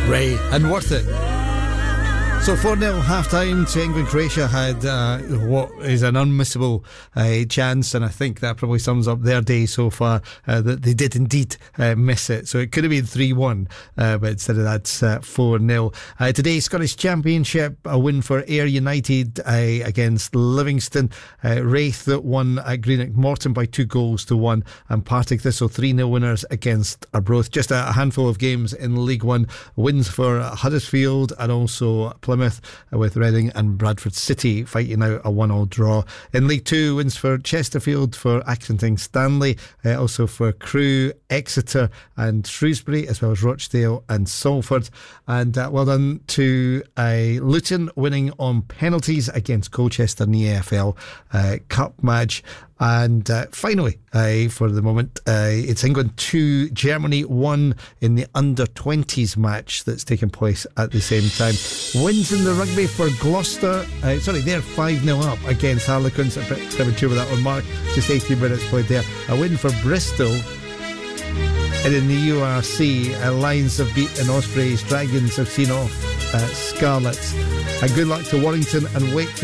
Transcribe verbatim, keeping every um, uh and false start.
Ray and Worth It. So four nil half time to England. Croatia had uh, what is an unmissable uh, chance, and I think that probably sums up their day so far, uh, that they did indeed uh, miss it. So it could have been three one, uh, but instead of that, uh, four nil. Uh, today, Scottish Championship, a win for Ayr United uh, against Livingston. Uh, Wraith that won at Greenock Morton by two goals to one, and Partick Thistle three nil winners against Arbroath. Just a handful of games in League One. Wins for Huddersfield and also Plymouth, with Reading and Bradford City fighting out a one all draw. In League Two, wins for Chesterfield, for Accrington Stanley, uh, also for Crewe, Exeter and Shrewsbury, as well as Rochdale and Salford. And uh, well done to uh, Luton, winning on penalties against Colchester in the A F L uh, Cup match. And uh, finally, uh, for the moment, uh, it's England two, Germany one in the under twenties match that's taking place at the same time. Wins in the rugby for Gloucester. Uh, sorry, they're five nil up against Harlequins. I'm pretty premature with that one, Mark. Just eighteen minutes played there. A win for Bristol. And in the U R C, uh, Lions have beaten Ospreys, Dragons have seen off uh, Scarlets. And good luck to Warrington and Wakefield.